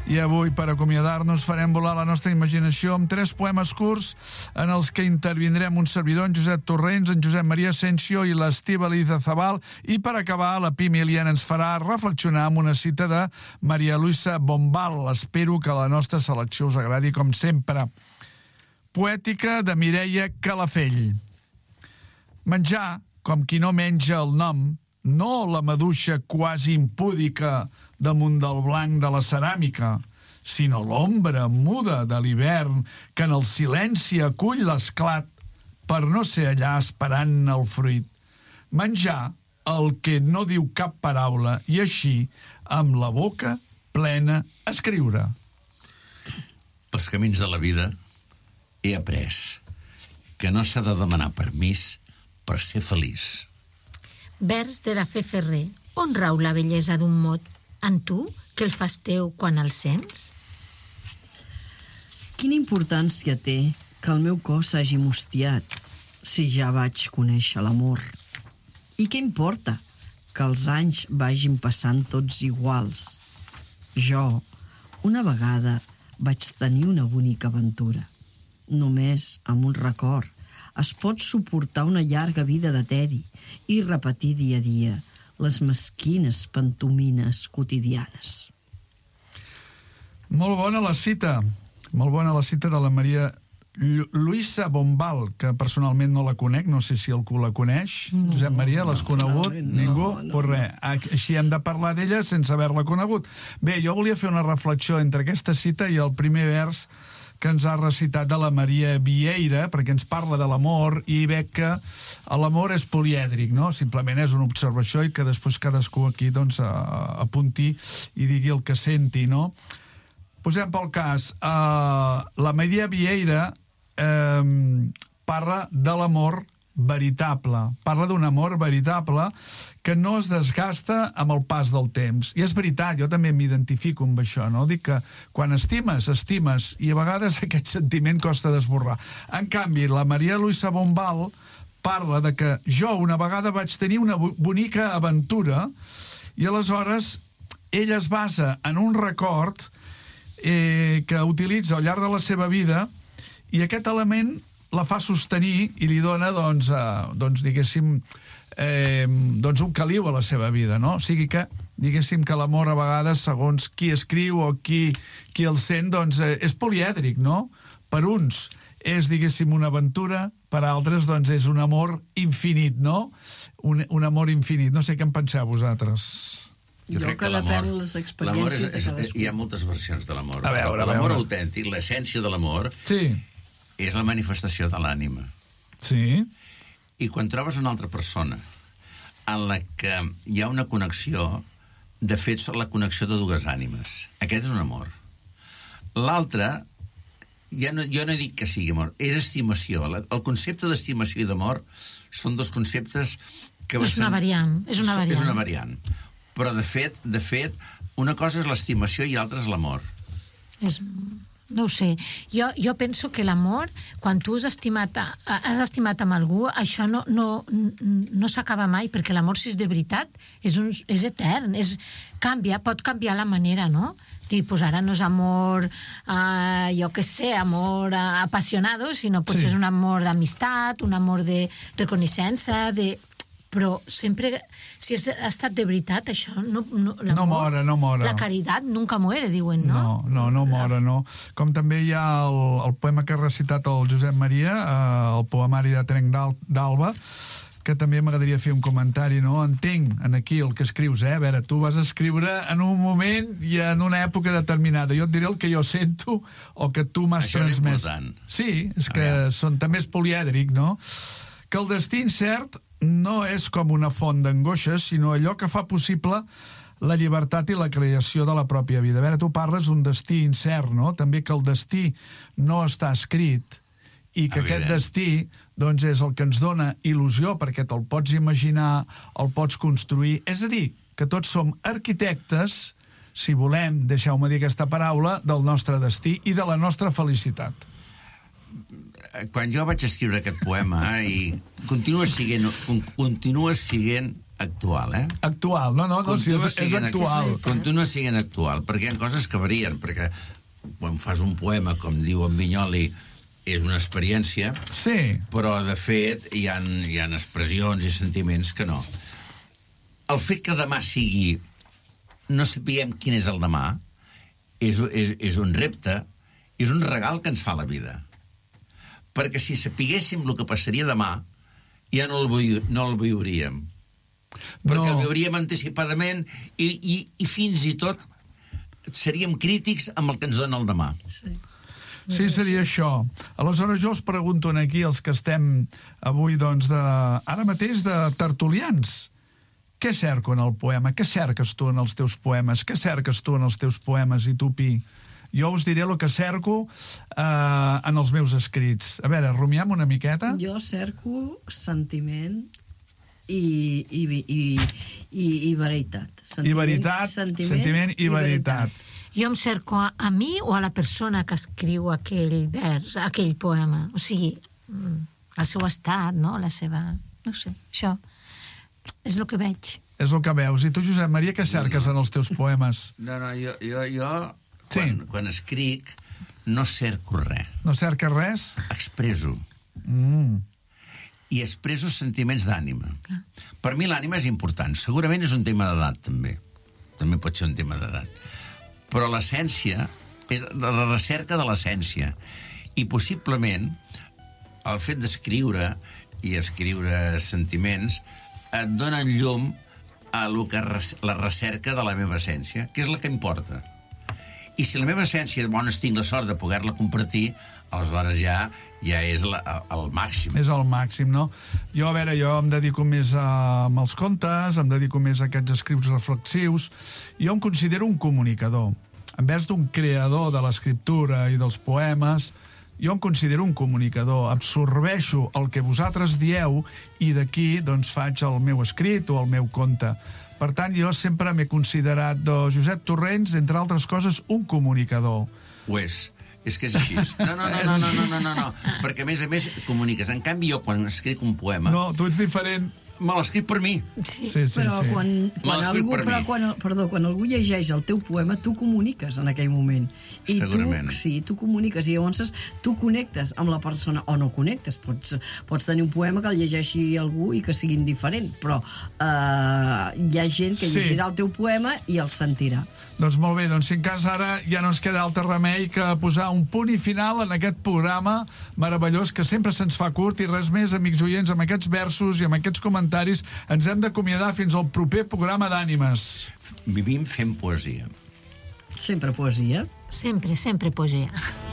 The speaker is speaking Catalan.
I avui, per acomiadar-nos, farem volar la nostra imaginació amb 3 poemes curts en els que intervindrem un servidor, en Josep Torrents, en Josep Maria Asensio i l'Estíbaliz Zabal, i per acabar, la Pi Milian ens farà reflexionar amb una cita de Maria Luisa Bombal. Espero que la nostra selecció us agradi, com sempre. Poètica de Mireia Calafell. Menjar, com qui no menja el nom, no la maduixa quasi impúdica damunt del blanc de la ceràmica, sinó l'ombra muda de l'hivern que en el silenci acull l'esclat per no ser allà esperant el fruit. Menjar el que no diu cap paraula i així, amb la boca plena, escriure. Pels camins de la vida he après que no s'ha de demanar permís per ser feliç. Vers de la Fe Ferrer. On rau la bellesa d'un mot? En tu, que el fas teu quan el sents? Quina importància té que el meu cos s'hagi mustiat si ja vaig conèixer l'amor? I què importa que els anys vagin passant tots iguals? Jo, una vegada, vaig tenir una bonica aventura. Només amb un record es pot suportar una llarga vida de tedi i repetir dia a dia les mesquines pantomines quotidianes. Molt bona la cita de la Maria Luisa Bombal, que personalment no la conec, no sé si algú la coneix. Josep Maria, l'has conegut? Ningú? Pues res, així hem de parlar d'ella sense haver-la conegut. Bé, jo volia fer una reflexió entre aquesta cita i el primer vers que ens ha recitat de la Maria Vieira, perquè ens parla de l'amor i veig que l'amor és polièdric, no? Simplement és una observació i que després cadascú aquí doncs apunti i digui el que senti, no? Posem pel cas, la Maria Vieira parla de l'amor veritable, parla d'un amor veritable que no es desgasta amb el pas del temps. I és veritat, jo també m'identifico amb això, no? Dic que quan estimes, estimes, i a vegades aquest sentiment costa d'esborrar. En canvi, la Maria Luisa Bombal parla de que jo una vegada vaig tenir una bonica aventura i aleshores ella es basa en un record que utilitza al llarg de la seva vida i aquest element la fa sostenir i li dona, diguéssim, un caliu a la seva vida, no? O sigui que, diguéssim que l'amor a vegades, segons qui escriu o qui el sent, doncs és polièdric, no? Per uns és, diguéssim, una aventura, per altres, doncs, és un amor infinit, no? Un amor infinit. No sé què en penseu vosaltres. Jo crec que depèn de les experiències de cadascú. Hi ha moltes versions de l'amor. A veure. L'amor autèntic, l'essència de l'amor, sí, és la manifestació de l'ànima. Sí. I quan trobes una altra persona en la que hi ha una connexió, de fet, és la connexió de dues ànimes. Aquest és un amor. L'altre, jo no dic que sigui amor, és estimació. El concepte d'estimació i d'amor són dos conceptes que... És una variant. És una variant. Però, de fet, una cosa és l'estimació i l'altra és l'amor. No ho sé. Jo penso que l'amor, quan tu has estimat amb algú, això no s'acaba mai, perquè l'amor, si és de veritat, és etern, pot canviar la manera, no? Pues ara no és amor, jo què sé, amor apassionado, sinó potser és un amor d'amistat, un amor de reconeixença, però sempre, si ha estat de veritat, això no mor. No mor. La caritat nunca muere, diuen, no? No mor, no. Com també hi ha el poema que ha recitat el Josep Maria, el poemari de Trenc d'Alba, que també m'agradaria fer un comentari, no? Entenc aquí el que escrius, A veure, tu vas escriure en un moment i en una època determinada. Jo et diré el que jo sento o que tu m'has transmès. Això és important. Sí, és que també és polièdric, no? Que el destí incert no és com una font d'angoixes, sinó allò que fa possible la llibertat i la creació de la pròpia vida. A veure, tu parles d'un destí incert, no? També que el destí no està escrit i que aquest destí doncs, és el que ens dona il·lusió perquè te'l pots imaginar, el pots construir. És a dir, que tots som arquitectes, si volem, deixeu-me dir aquesta paraula, del nostre destí i de la nostra felicitat. Quan jo vaig escriure aquest poema i continua sent Actual, eh? Actual, no, sí, és actual. Continua sent actual, perquè hi ha coses que varien, perquè quan fas un poema, com diu en Vinyoli, és una experiència, sí, però, de fet, hi ha expressions i sentiments que no. El fet que demà sigui... no sapiguem quin és el demà, és un repte, és un regal que ens fa la vida. Perquè si sapiguéssim el que passaria demà, ja no el viuríem. Perquè el viuríem anticipadament i fins i tot seríem crítics amb el que ens dona el demà. Sí, seria això. Aleshores, jo us pregunto aquí, els que estem avui, doncs, ara mateix de tertulians, què cerco en el poema? Què cerques tu en els teus poemes? Què cerques tu en els teus poemes? I tu, Pi? Jo us diré el que cerco en els meus escrits. A veure, rumiem una miqueta? Jo cerco sentiment i veritat. Sentiment i veritat. Jo em cerco a mi o a la persona que escriu aquell vers, aquell poema. O sigui, el seu estat, no? La seva... No sé, això és el que veig. És el que veus. I tu, Josep Maria, què cerques en els teus poemes? No, jo quan escric, no cerco res. No cerques res? Expreso. I expreso sentiments d'ànima. Per mi l'ànima és important. Segurament és un tema d'edat, també. També pot ser un tema d'edat. Però l'essència és la recerca de l'essència. I possiblement el fet d'escriure i escriure sentiments et donen llum a la recerca de la meva essència, que és la que importa. I si la meva essència, tinc la sort de poder-la compartir, aleshores ja és el màxim. És el màxim, no? Jo, a veure, jo em dedico més als contes, em dedico més a aquests escrits reflexius. Jo em considero un comunicador. En vez d'un creador de l'escriptura i dels poemes, jo em considero un comunicador. Absorbeixo el que vosaltres dieu i d'aquí, doncs, faig el meu escrit o el meu conte. Per tant, jo sempre m'he considerat, Josep Torrents, entre altres coses, un comunicador. Ho és. És que és així. No. Perquè, a més, comuniques. En canvi, jo, quan escric un poema... No, tu ets diferent. Me l'escric per mi. Sí. Però quan algú llegeix el teu poema, tu comuniques en aquell moment. Segurament. Tu comuniques i llavors tu connectes amb la persona, o no connectes. Pots tenir un poema que el llegeixi algú i que sigui indiferent, però hi ha gent que llegirà el teu poema i el sentirà. Doncs molt bé, si en cas ara ja no ens queda altre remei que posar un punt i final en aquest programa meravellós que sempre se'ns fa curt i res més, amics oients, amb aquests versos i amb aquests comentaris ens hem d'acomiadar fins al proper programa d'Ànimes. Vivim fent poesia. Sempre poesia. Sempre poesia.